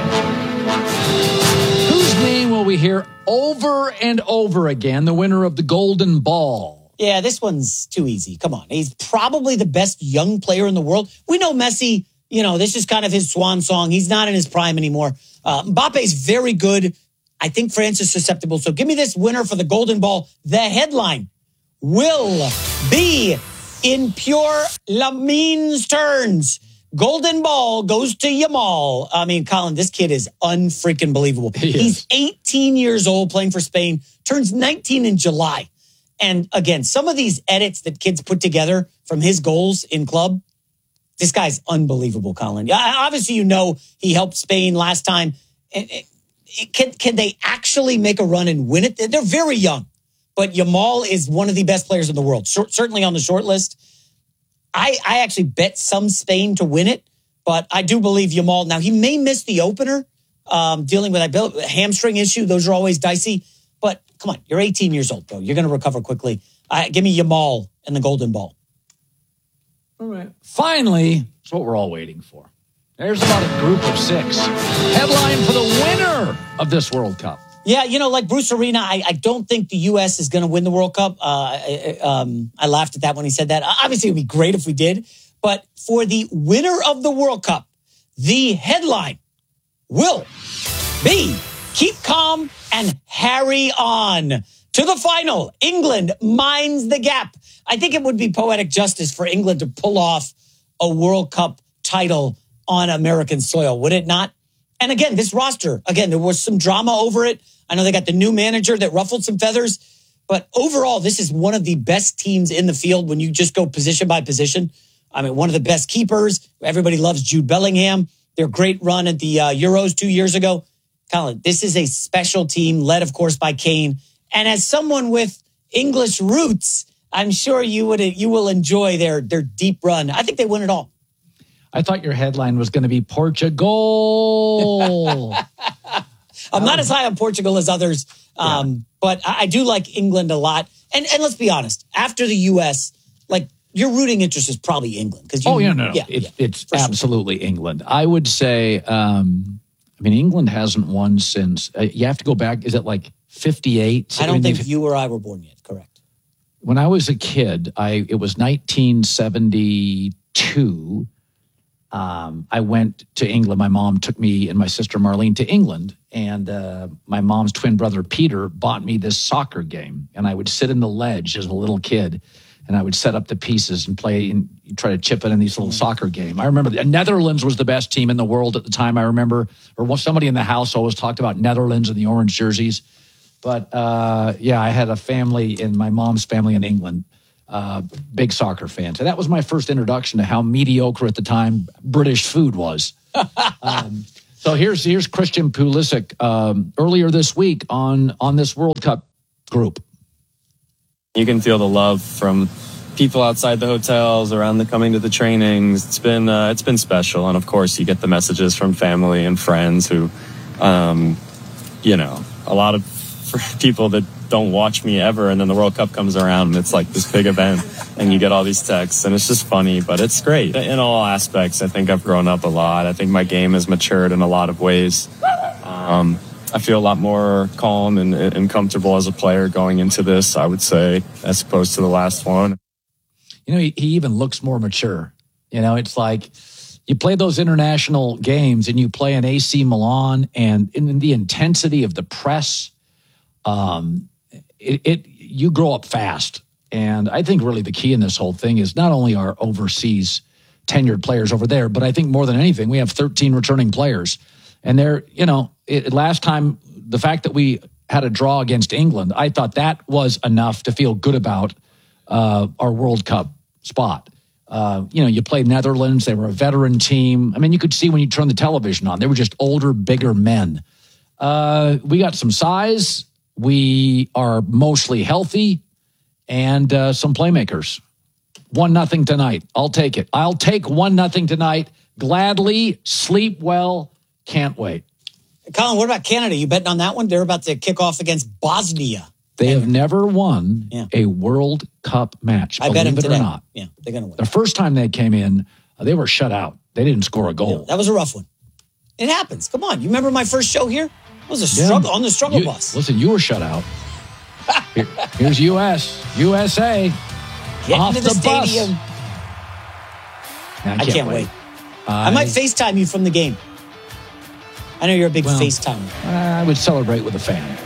Speaker 2: Whose name will we hear over and over again? The winner of the Golden Ball.
Speaker 15: Yeah, this one's too easy. Come on. He's probably the best young player in the world. We know Messi, this is kind of his swan song. He's not in his prime anymore. Mbappe's very good. I think France is susceptible. So give me this winner for the Golden Ball. The headline will be in pure Lamin's turns. Golden Ball goes to Yamal. I mean, Colin, this kid is unfreaking believable. He's 18 years old playing for Spain, turns 19 in July. And again, some of these edits that kids put together from his goals in club, this guy's unbelievable, Colin. Obviously, he helped Spain last time. Can they actually make a run and win it? They're very young. But Yamal is one of the best players in the world, certainly on the short list. I actually bet some Spain to win it, but I do believe Yamal. Now, he may miss the opener, dealing with a hamstring issue. Those are always dicey. But come on, you're 18 years old, bro. You're going to recover quickly. Give me Yamal and the Golden Ball.
Speaker 2: All right. Finally, it's what we're all waiting for. There's about a group of 6. Headline for the winner of this World Cup.
Speaker 15: Yeah, like Bruce Arena, I don't think the U.S. is going to win the World Cup. I laughed at that when he said that. Obviously, it would be great if we did. But for the winner of the World Cup, the headline will be keep calm and harry on. To the final, England minds the gap. I think it would be poetic justice for England to pull off a World Cup title on American soil, would it not? And again, this roster, there was some drama over it. I know they got the new manager that ruffled some feathers, but overall, this is one of the best teams in the field when you just go position by position. I mean, one of the best keepers. Everybody loves Jude Bellingham. Their great run at the Euros 2 years ago. Colin, this is a special team led, of course, by Kane. And as someone with English roots, I'm sure you will enjoy their deep run. I think they win it all.
Speaker 2: I thought your headline was going to be Portugal.
Speaker 15: I'm not as high on Portugal as others, but I do like England a lot. And let's be honest, after the U.S., your rooting interest is probably England.
Speaker 2: It's absolutely England. I would say I mean, England hasn't won since, you have to go back, is it like 58?
Speaker 15: I don't think you or I were born yet, correct?
Speaker 2: When I was a kid, it was 1972. I went to England. My mom took me and my sister Marlene to England, and my mom's twin brother Peter bought me this soccer game, and I would sit in the ledge as a little kid, and I would set up the pieces and play and try to chip it in these little soccer game. I remember the Netherlands was the best team in the world at the time. I remember, or somebody in the house always talked about Netherlands and the orange jerseys. But I had a family in my mom's family in England, big soccer fans. And that was my first introduction to how mediocre at the time British food was. So here's Christian Pulisic earlier this week on this World Cup group.
Speaker 6: You can feel the love from people outside the hotels, coming to the trainings. It's been special, and of course, you get the messages from family and friends who, a lot of people that don't watch me ever, and then the World Cup comes around, and it's like this big event, and you get all these texts, and it's just funny, but it's great in all aspects. I think I've grown up a lot. I think my game has matured in a lot of ways. I feel a lot more calm and comfortable as a player going into this, I would say, as opposed to the last one.
Speaker 2: He even looks more mature. It's like you play those international games and you play in AC Milan, and in the intensity of the press, you grow up fast. And I think really the key in this whole thing is not only our overseas tenured players over there, but I think more than anything, we have 13 returning players. And they're, last time, the fact that we had a draw against England, I thought that was enough to feel good about our World Cup spot. You played Netherlands. They were a veteran team. I mean, you could see when you turned the television on, they were just older, bigger men. We got some size. We are mostly healthy, and some playmakers. 1-0 tonight. I'll take it. I'll take 1-0 tonight. Gladly. Sleep well. Can't wait.
Speaker 15: Colin, what about Canada? You betting on that one? They're about to kick off against Bosnia.
Speaker 2: They have never won a World Cup match.
Speaker 15: I bet them today.
Speaker 2: Or not.
Speaker 15: Yeah, they're going to win.
Speaker 2: The first time they came in, they were shut out. They didn't score a goal.
Speaker 15: Yeah, that was a rough one. It happens. Come on. You remember my first show here? It was a struggle on the struggle bus.
Speaker 2: Listen, you were shut out. Here's USA.
Speaker 15: Get
Speaker 2: off
Speaker 15: into the stadium.
Speaker 2: I can't wait.
Speaker 15: I might FaceTime you from the game. I know you're a big FaceTimer.
Speaker 2: I would celebrate with a fan.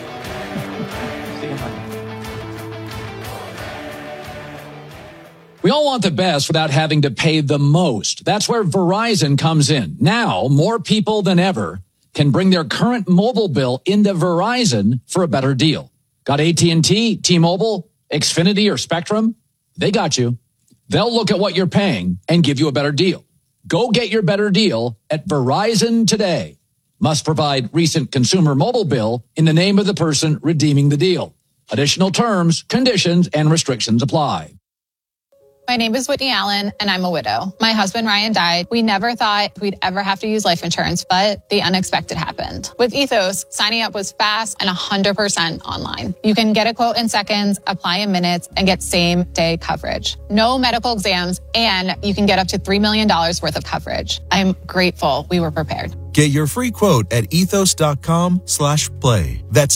Speaker 2: We all want the best without having to pay the most. That's where Verizon comes in. Now, more people than ever can bring their current mobile bill into Verizon for a better deal. Got AT&T, T-Mobile, Xfinity, or Spectrum? They got you. They'll look at what you're paying and give you a better deal. Go get your better deal at Verizon today. Must provide recent consumer mobile bill in the name of the person redeeming the deal. Additional terms, conditions, and restrictions apply.
Speaker 7: My name is Whitney Allen, and I'm a widow. My husband, Ryan, died. We never thought we'd ever have to use life insurance, but the unexpected happened. With Ethos, signing up was fast and 100% online. You can get a quote in seconds, apply in minutes, and get same-day coverage. No medical exams, and you can get up to $3 million worth of coverage. I'm grateful we were prepared.
Speaker 8: Get your free quote at ethos.com/play. That's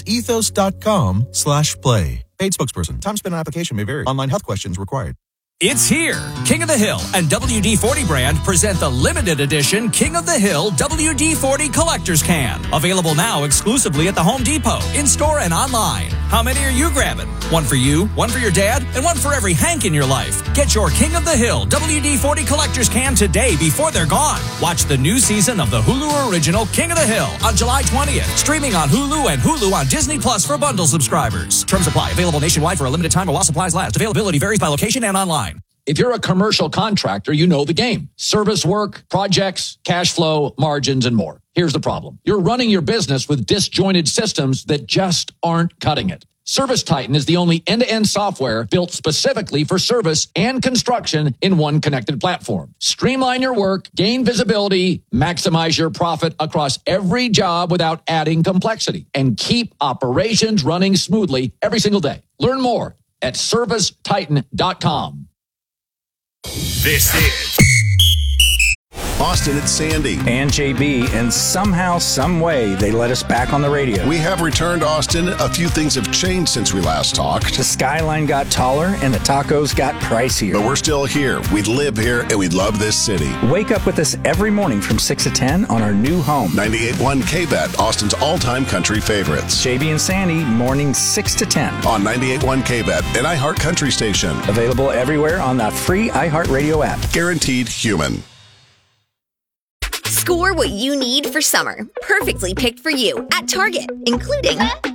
Speaker 8: ethos.com/play. Paid spokesperson. Time spent on application may vary. Online health questions required.
Speaker 3: It's here. King of the Hill and WD-40 brand present the limited edition King of the Hill WD-40 Collector's Can. Available now exclusively at the Home Depot, in-store and online. How many are you grabbing? One for you, one for your dad, and one for every Hank in your life. Get your King of the Hill WD-40 Collector's Can today before they're gone. Watch the new season of the Hulu original King of the Hill on July 20th. Streaming on Hulu and Hulu on Disney Plus for bundle subscribers. Terms apply. Available nationwide for a limited time while supplies last. Availability varies by location and online.
Speaker 2: If you're a commercial contractor, you know the game. Service work, projects, cash flow, margins, and more. Here's the problem. You're running your business with disjointed systems that just aren't cutting it. ServiceTitan is the only end-to-end software built specifically for service and construction in one connected platform. Streamline your work, gain visibility, maximize your profit across every job without adding complexity, and keep operations running smoothly every single day. Learn more at ServiceTitan.com.
Speaker 5: This is
Speaker 10: Austin, it's Sandy.
Speaker 21: And JB, and somehow, some way, they let us back on the radio.
Speaker 10: We have returned, Austin. A few things have changed since we last talked.
Speaker 21: The skyline got taller and the tacos got pricier.
Speaker 10: But we're still here. We live here and we love this city.
Speaker 21: Wake up with us every morning from 6 to 10 on our new home.
Speaker 10: 98.1 KBET, Austin's all-time country favorites.
Speaker 21: JB and Sandy, mornings 6 to 10.
Speaker 10: On 98.1 KBET, an iHeart Country station.
Speaker 21: Available everywhere on the free iHeartRadio app.
Speaker 10: Guaranteed human.
Speaker 9: Score what you need for summer. Perfectly picked for you at Target, including Up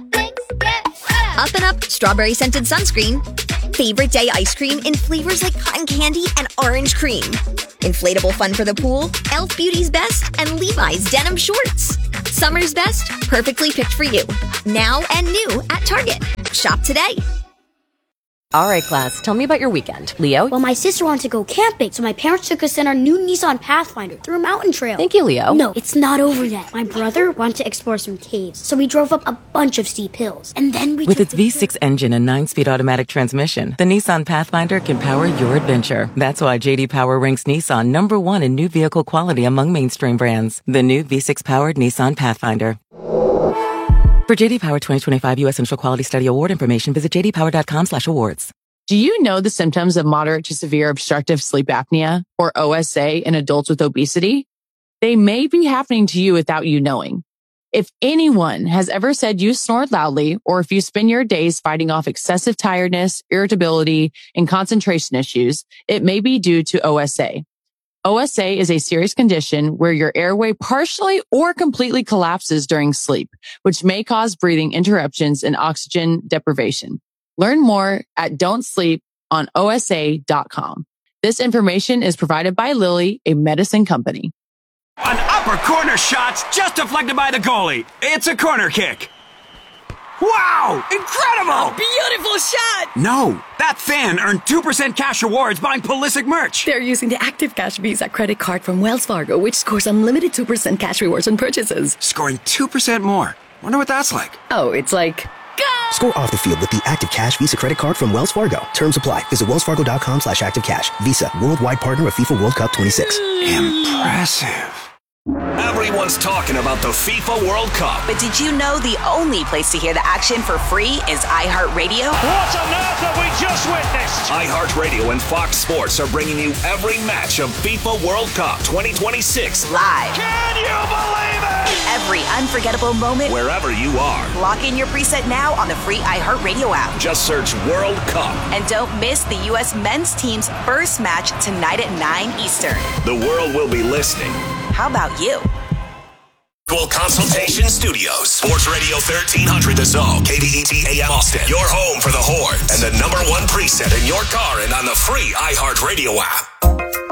Speaker 9: and Up strawberry scented sunscreen, favorite day ice cream in flavors like cotton candy and orange cream, inflatable fun for the pool, Elf Beauty's Best, and Levi's denim shorts. Summer's best, perfectly picked for you. Now and new at Target. Shop today.
Speaker 11: All right, class, tell me about your weekend. Leo?
Speaker 12: Well, my sister wanted to go camping, so my parents took us in our new Nissan Pathfinder through a mountain trail.
Speaker 11: Thank you, Leo.
Speaker 12: No, it's not over yet. My brother wanted to explore some caves, so we drove up a bunch of steep hills. And then we
Speaker 13: With its V6 engine and 9-speed automatic transmission, the Nissan Pathfinder can power your adventure. That's why J.D. Power ranks Nissan #1 in new vehicle quality among mainstream brands. The new V6-powered Nissan Pathfinder. For J.D. Power 2025 U.S. Initial Quality Study Award information, visit jdpower.com/awards.
Speaker 22: Do you know the symptoms of moderate to severe obstructive sleep apnea, or OSA, in adults with obesity? They may be happening to you without you knowing. If anyone has ever said you snored loudly, or if you spend your days fighting off excessive tiredness, irritability, and concentration issues, it may be due to OSA. OSA is a serious condition where your airway partially or completely collapses during sleep, which may cause breathing interruptions and oxygen deprivation. Learn more at don'tsleeponosa.com. This information is provided by Lilly, a medicine company.
Speaker 23: An upper corner shot's just deflected by the goalie. It's a corner kick. Wow! Incredible!
Speaker 24: Beautiful shot!
Speaker 23: No, that fan earned 2% cash rewards buying Pulisic merch.
Speaker 24: They're using the Active Cash Visa credit card from Wells Fargo, which scores unlimited 2% cash rewards on purchases.
Speaker 23: Scoring 2% more. Wonder what that's like.
Speaker 24: Oh, it's like...
Speaker 25: Score off the field with the Active Cash Visa credit card from Wells Fargo. Terms apply. Visit wellsfargo.com/activecash. Visa, worldwide partner of FIFA World Cup 26.
Speaker 23: Impressive.
Speaker 5: Everyone's talking about the FIFA World Cup.
Speaker 4: But did you know the only place to hear the action for free is iHeartRadio?
Speaker 5: What on earth have we just witnessed? iHeartRadio and Fox Sports are bringing you every match of FIFA World Cup 2026
Speaker 4: live.
Speaker 5: Can you believe it?
Speaker 4: Every unforgettable moment,
Speaker 5: wherever you are.
Speaker 4: Lock in your preset now on the free iHeartRadio app.
Speaker 5: Just search World Cup.
Speaker 4: And don't miss the U.S. men's team's first match tonight at 9 Eastern.
Speaker 5: The world will be listening.
Speaker 4: How about you?
Speaker 5: Consultation Studios. Sports Radio 1300 The Zone. KDET AM Austin. Your home for the Horns. And the #1 preset in your car and on the free iHeartRadio app.